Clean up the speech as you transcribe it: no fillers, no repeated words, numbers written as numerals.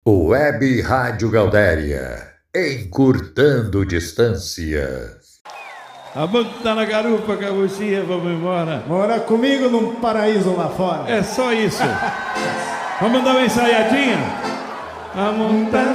Web Rádio Galdéria, encurtando distâncias. A banda tá na garupa, Cabucinha, vamos embora. Mora comigo num paraíso lá fora. É só isso. Vamos dar uma ensaiadinha? A montanha.